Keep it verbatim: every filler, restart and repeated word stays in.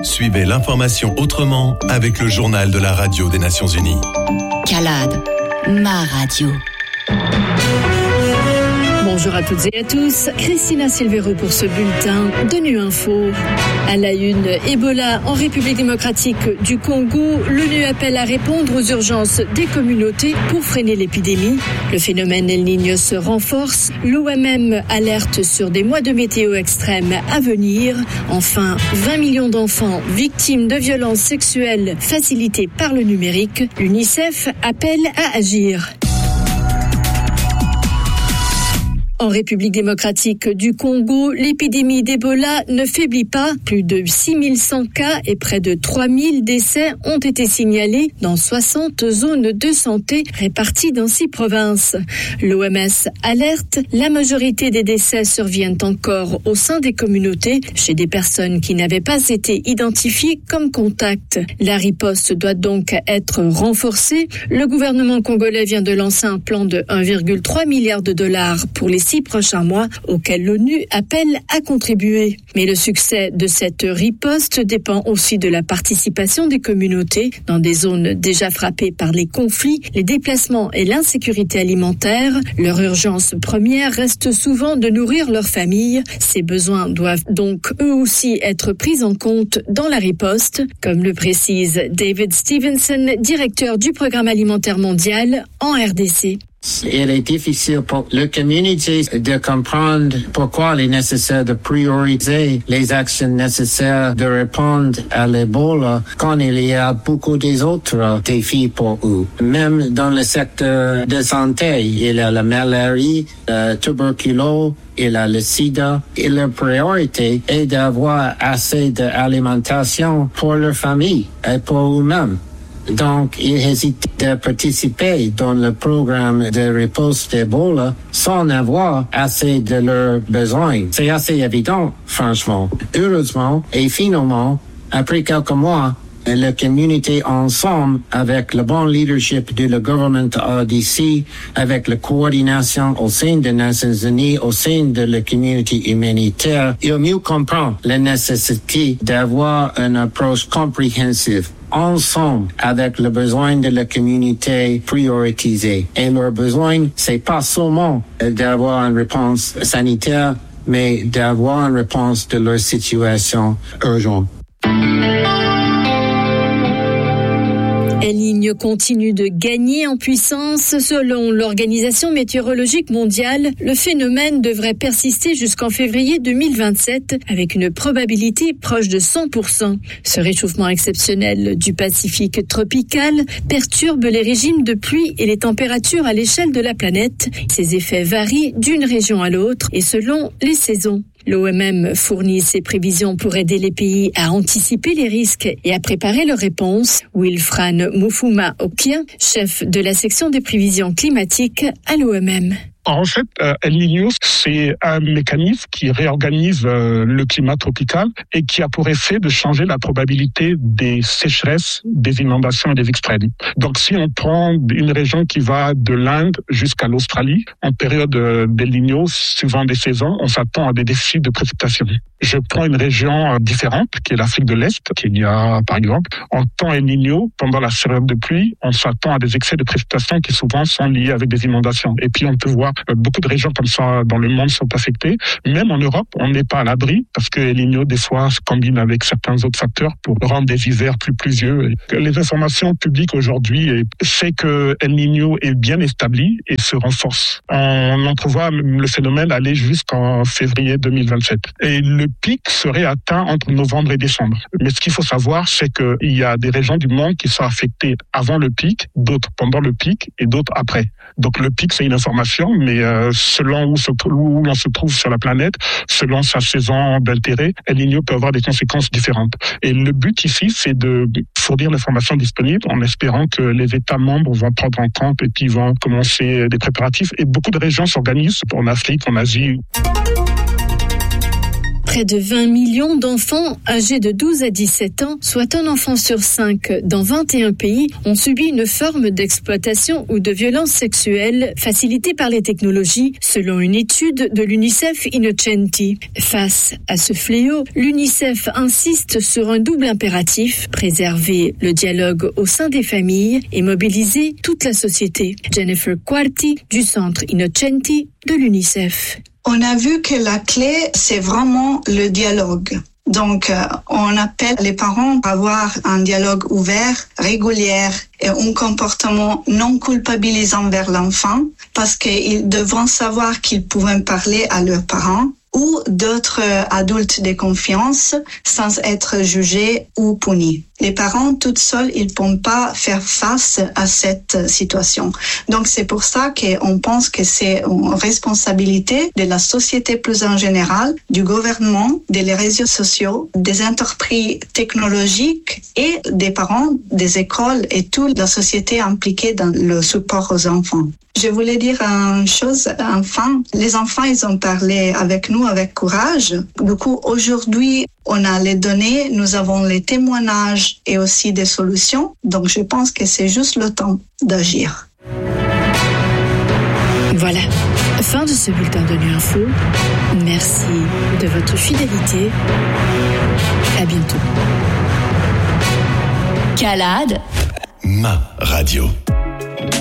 Suivez l'information autrement avec le journal de la radio des Nations Unies. CALAD, ma radio. Bonjour à toutes et à tous, Christina Silvero pour ce bulletin de Nu Info. À la une, Ebola en République démocratique du Congo, l'ONU appelle à répondre aux urgences des communautés pour freiner l'épidémie. Le phénomène El Niño se renforce, l'O M M alerte sur des mois de météo extrêmes à venir. Enfin, vingt millions d'enfants victimes de violences sexuelles facilitées par le numérique. L'UNICEF appelle à agir. En République démocratique du Congo, l'épidémie d'Ebola ne faiblit pas. Plus de six mille cent cas et près de trois mille décès ont été signalés dans soixante zones de santé réparties dans six provinces. L'O M S alerte, la majorité des décès surviennent encore au sein des communautés, chez des personnes qui n'avaient pas été identifiées comme contacts. La riposte doit donc être renforcée. Le gouvernement congolais vient de lancer un plan de un virgule trois milliard de dollars pour les six prochains mois auxquels l'ONU appelle à contribuer. Mais le succès de cette riposte dépend aussi de la participation des communautés dans des zones déjà frappées par les conflits, les déplacements et l'insécurité alimentaire. Leur urgence première reste souvent de nourrir leurs familles. Ces besoins doivent donc eux aussi être pris en compte dans la riposte, comme le précise David Stevenson, directeur du Programme alimentaire mondial en R D C. Il est difficile pour le communauté de comprendre pourquoi il est nécessaire de prioriser les actions nécessaires de répondre à l'Ebola quand il y a beaucoup d'autres défis pour eux. Même dans le secteur de santé, il y a la malaria, la tuberculose, il y a le sida. Et leur priorité est d'avoir assez d'alimentation pour leur famille et pour eux-mêmes. Donc, ils hésitent de participer dans le programme de riposte d'Ebola sans avoir assez de leurs besoins. C'est assez évident, franchement. Heureusement, et finalement, après quelques mois, la communauté ensemble, avec le bon leadership de le gouvernement R D C, avec la coordination au sein des Nations Unies, au sein de la communauté humanitaire, il mieux comprend la nécessité d'avoir une approche compréhensive ensemble avec le besoin de la communauté prioritisée. Et leur besoin, c'est pas seulement d'avoir une réponse sanitaire, mais d'avoir une réponse de leur situation urgente. El Niño continue de gagner en puissance. Selon l'Organisation météorologique mondiale, le phénomène devrait persister jusqu'en février deux mille vingt-sept avec une probabilité proche de cent pour cent. Ce réchauffement exceptionnel du Pacifique tropical perturbe les régimes de pluie et les températures à l'échelle de la planète. Ces effets varient d'une région à l'autre et selon les saisons. L'O M M fournit ses prévisions pour aider les pays à anticiper les risques et à préparer leurs réponses. Wilfran Mufuma Okia, chef de la section des prévisions climatiques à l'O M M. En fait, euh, El Niño, c'est un mécanisme qui réorganise euh, le climat tropical et qui a pour effet de changer la probabilité des sécheresses, des inondations et des extrêmes. Donc, si on prend une région qui va de l'Inde jusqu'à l'Australie, en période euh, d'El Niño, suivant des saisons, on s'attend à des déficits de précipitations. Je prends une région euh, différente, qui est l'Afrique de l'Est, Kenya par exemple. En temps El Niño, pendant la période de pluie, on s'attend à des excès de précipitations qui souvent sont liés avec des inondations. Et puis, on peut voir beaucoup de régions comme ça dans le monde sont affectées. Même en Europe, on n'est pas à l'abri parce que El Niño, des fois, se combine avec certains autres facteurs pour rendre des hivers plus pluvieux. Les informations publiques aujourd'hui, c'est que El Niño est bien établi et se renforce. On entrevoit le phénomène aller jusqu'en février deux mille vingt-sept. Et le pic serait atteint entre novembre et décembre. Mais ce qu'il faut savoir, c'est qu'il y a des régions du monde qui sont affectées avant le pic, d'autres pendant le pic et d'autres après. Donc le pic, c'est une information, mais euh, selon où, se, où l'on se trouve sur la planète, selon sa saison d'intérêt, El Niño peut avoir des conséquences différentes. Et le but ici, c'est de fournir l'information disponible en espérant que les États membres vont prendre en compte et puis vont commencer des préparatifs. Et beaucoup de régions s'organisent en Afrique, en Asie. Près de vingt millions d'enfants âgés de douze à dix-sept ans, soit un enfant sur cinq dans vingt et un pays, ont subi une forme d'exploitation ou de violence sexuelle facilitée par les technologies, selon une étude de l'UNICEF Innocenti. Face à ce fléau, l'UNICEF insiste sur un double impératif, préserver le dialogue au sein des familles et mobiliser toute la société. Jennifer Quarti, du centre Innocenti de l'UNICEF. On a vu que la clé, c'est vraiment le dialogue. Donc, euh, on appelle les parents à avoir un dialogue ouvert, régulier et un comportement non culpabilisant vers l'enfant parce qu'ils devront savoir qu'ils peuvent parler à leurs parents ou d'autres adultes de confiance sans être jugés ou punis. Les parents, tout seuls, ils ne peuvent pas faire face à cette situation. Donc, c'est pour ça qu'on pense que c'est une responsabilité de la société plus en général, du gouvernement, des réseaux sociaux, des entreprises technologiques et des parents, des écoles et toute la société impliquée dans le support aux enfants. Je voulais dire une chose, enfin, les enfants, ils ont parlé avec nous avec courage. Du coup, aujourd'hui, on a les données, nous avons les témoignages et aussi des solutions. Donc, je pense que c'est juste le temps d'agir. Voilà, fin de ce bulletin de Nuit Info. Merci de votre fidélité. À bientôt. Calade. Ma radio.